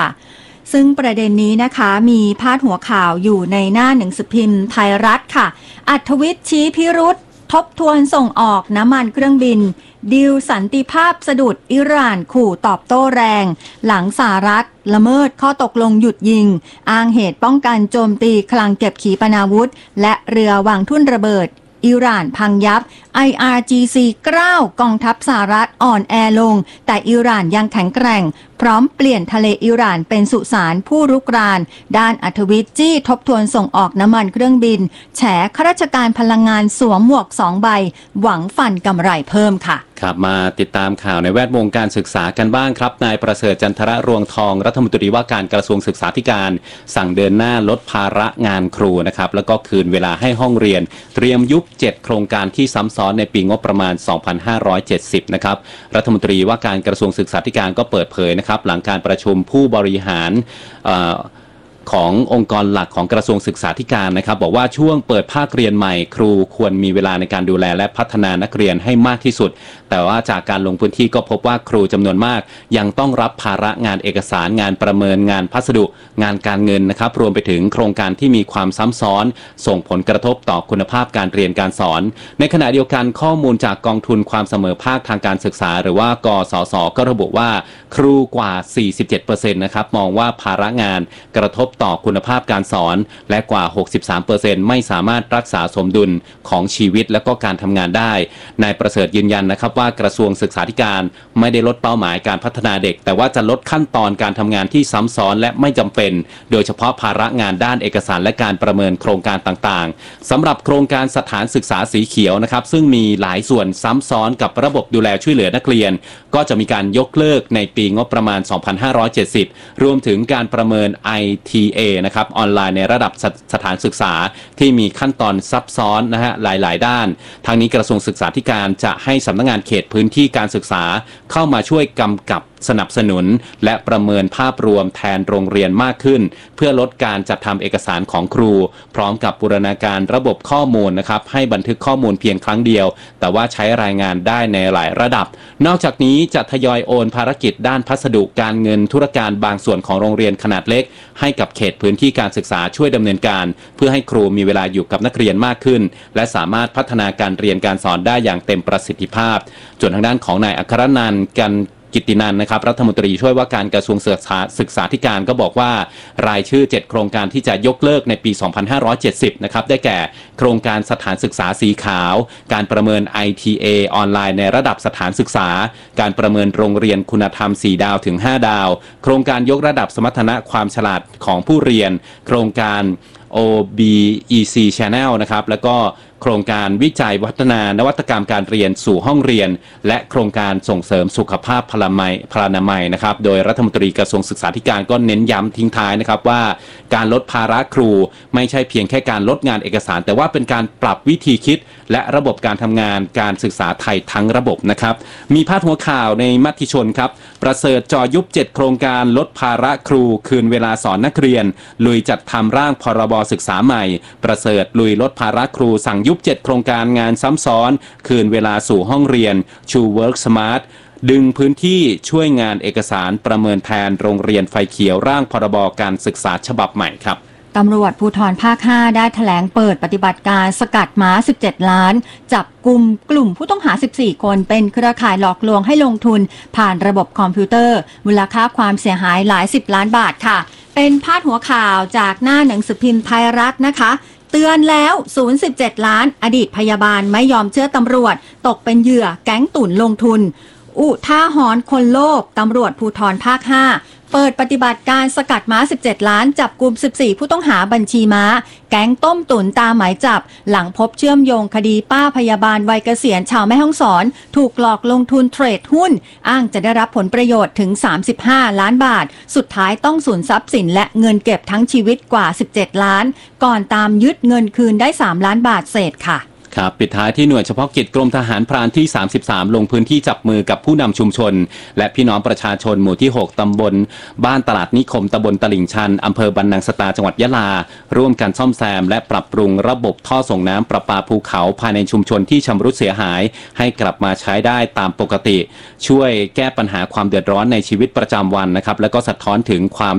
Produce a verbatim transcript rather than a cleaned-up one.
ซึ่งประเด็นนี้นะคะมีพาดหัวข่าวอยู่ในหน้าหนังสือพิมพ์ไทยรัฐค่ะอัธวิทย์ชี้พิรุธทบทวนส่งออกน้ำมันเครื่องบินดีลสันติภาพสะดุดอิหร่านขู่ตอบโต้แรงหลังสหรัฐละเมิดข้อตกลงหยุดยิงอ้างเหตุป้องกันโจมตีคลังเก็บขีปนาวุธและเรือวางทุ่นระเบิดอิหร่านพังยับ ไอ อาร์ จี ซี กล้าวกองทัพสหรัฐอ่อนแอลงแต่อิหร่านยังแข็งแกร่งพร้อมเปลี่ยนทะเลอิหร่านเป็นสุสานผู้รุกรานด้านอัธวิทย์จี้ทบทวนส่งออกน้ำมันเครื่องบินแฉข้าราชการพลังงานสวมหมวกสองใบหวังฟันกำไรเพิ่มค่ะครับมาติดตามข่าวในแวดวงการศึกษากันบ้างครับนายประเสริฐจันทรรวงทองรัฐมนตรีว่าการกระทรวงศึกษาธิการสั่งเดินหน้าลดภาระงานครูนะครับแล้วก็คืนเวลาให้ห้องเรียนเตรียมยุบเจ็ดโครงการที่ซ้ำซ้อนในปีงบประมาณสองพันห้าร้อยเจ็ดสิบนะครับรัฐมนตรีว่าการกระทรวงศึกษาธิการก็เปิดเผยนะครับหลังการประชุมผู้บริหารขององค์กรหลักของกระทรวงศึกษาธิการนะครับบอกว่าช่วงเปิดภาคเรียนใหม่ครูควรมีเวลาในการดูแลและพัฒนานักเรียนให้มากที่สุดแต่ว่าจากการลงพื้นที่ก็พบว่าครูจำนวนมากยังต้องรับภาระงานเอกสารงานประเมินงานพัสดุงานการเงินนะครับรวมไปถึงโครงการที่มีความซ้ำซ้อนส่งผลกระทบต่อคุณภาพการเรียนการสอนในขณะเดียวกันข้อมูลจากกองทุนความเสมอภาคทางการศึกษาหรือว่ากสศก็ระบุว่าครูกว่า สี่สิบเจ็ดเปอร์เซ็นต์ นะครับมองว่าภาระงานกระทบต่อคุณภาพการสอนและกว่า หกสิบสามเปอร์เซ็นต์ ไม่สามารถรักษาสมดุลของชีวิตและก็การทำงานได้นายประเสริฐยืนยันนะครับว่ากระทรวงศึกษาธิการไม่ได้ลดเป้าหมายการพัฒนาเด็กแต่ว่าจะลดขั้นตอนการทำงานที่ซ้ำซ้อนและไม่จำเป็นโดยเฉพาะภาระงานด้านเอกสารและการประเมินโครงการต่างๆสำหรับโครงการสถานศึกษาสีเขียวนะครับซึ่งมีหลายส่วนซ้ำซ้อนกับระบบดูแลช่วยเหลือนักเรียนก็จะมีการยกเลิกในปีงบประมาณสองพันห้าร้อยเจ็ดสิบรวมถึงการประเมิน ไอ ที เอ นะครับออนไลน์ในระดับ ส, สถานศึกษาที่มีขั้นตอนซับซ้อนนะฮะหลายๆด้านทางนี้กระทรวงศึกษาธิการจะให้สำนักงานเขตพื้นที่การศึกษาเข้ามาช่วยกำกับสนับสนุนและประเมินภาพรวมแทนโรงเรียนมากขึ้นเพื่อลดการจัดทำเอกสารของครูพร้อมกับบูรณาการระบบข้อมูลนะครับให้บันทึกข้อมูลเพียงครั้งเดียวแต่ว่าใช้รายงานได้ในหลายระดับนอกจากนี้จะทยอยโอนภารกิจด้านพัสดุการเงินธุรการบางส่วนของโรงเรียนขนาดเล็กให้กับเขตพื้นที่การศึกษาช่วยดำเนินการเพื่อให้ครูมีเวลาอยู่กับนักเรียนมากขึ้นและสามารถพัฒนาการเรียนการสอนได้อย่างเต็มประสิทธิภาพส่วนทางด้านของนายอัครนันท์กันกิตตินันท์นะครับรัฐมนตรีช่วยว่าการกระทรวงศึกษาศึกษาธิการก็บอกว่ารายชื่อเจ็ดโครงการที่จะยกเลิกในปีสองพันห้าร้อยเจ็ดสิบนะครับได้แก่โครงการสถานศึกษาสีขาวการประเมิน ไอ ที เอ ออนไลน์ในระดับสถานศึกษาการประเมินโรงเรียนคุณธรรมสี่ดาวถึงห้าดาวโครงการยกระดับสมรรถนะความฉลาดของผู้เรียนโครงการ โอ บี อี ซี Channel นะครับแล้วก็โครงการวิจัยพัฒนานวัตกรรมการเรียนสู่ห้องเรียนและโครงการส่งเสริมสุขภาพพลามัยพลานามัยนะครับโดยรัฐมนตรีกระทรวงศึกษาธิการก็เน้นย้ำทิ้งท้ายนะครับว่าการลดภาระครูไม่ใช่เพียงแค่การลดงานเอกสารแต่ว่าเป็นการปรับวิธีคิดและระบบการทำงานการศึกษาไทยทั้งระบบนะครับมีพาดหัวข่าวในมติชนครับประเสริฐจ่อยุบเจ็ดโครงการลดภาระครูคืนเวลาสอนนักเรียนลุยจัดทำร่างพรบศึกษาใหม่ประเสริฐลุยลดภาระครูสั่งยุบเจ็ดโครงการงานซ้ำซ้อนคืนเวลาสู่ห้องเรียนชู Work Smart ดึงพื้นที่ช่วยงานเอกสารประเมินแทนโรงเรียนไฟเขียวร่างพรบการศึกษาฉบับใหม่ครับตำรวจภูธรภาคห้าได้แถลงเปิดปฏิบัติการสกัดม้าสิบเจ็ดล้านจับกลุ่มกลุ่มผู้ต้องหาสิบสี่คนเป็นเครือข่ายหลอกลวงให้ลงทุนผ่านระบบคอมพิวเตอร์มูลค่าความเสียหายหลายสิบล้านบาทค่ะเป็นพาดหัวข่าวจากหน้าหนังสือพิมพ์ไทยรัฐนะคะเตือนแล้วศูนย์ สิบเจ็ดล้านอดีตพยาบาลไม่ยอมเชื่อตำรวจตกเป็นเหยื่อแก๊งตุ่นลงทุนอุท่าหอนคนโลภตำรวจภูธรภาคห้าเปิดปฏิบัติการสกัดม้าสิบเจ็ดล้านจับกลุ่มสิบสี่ผู้ต้องหาบัญชีม้าแก๊งต้มตุ๋นตามหมายจับหลังพบเชื่อมโยงคดีป้าพยาบาลวัยเกษียณชาวแม่ฮ่องสอนถูกหลอกลงทุนเทรดหุ้นอ้างจะได้รับผลประโยชน์ถึงสามสิบห้าล้านบาทสุดท้ายต้องสูญทรัพย์สินและเงินเก็บทั้งชีวิตกว่าสิบเจ็ดล้านก่อนตามยึดเงินคืนได้สามล้านบาทเศษค่ะครับปิดท้ายที่หน่วยเฉพาะกิจกรมทหารพรานที่สามสิบสามลงพื้นที่จับมือกับผู้นำชุมชนและพี่น้องประชาชนหมู่ที่หกตำบลบ้านตลาดนิคมตำบลตลิ่งชันอำเภอบันนังสตาจังหวัดยะลาร่วมกันซ่อมแซมและปรับปรุงระบบท่อส่งน้ำประปาภูเขาภายในชุมชนที่ชำรุดเสียหายให้กลับมาใช้ได้ตามปกติช่วยแก้ปัญหาความเดือดร้อนในชีวิตประจำวันนะครับและก็สะท้อนถึงความ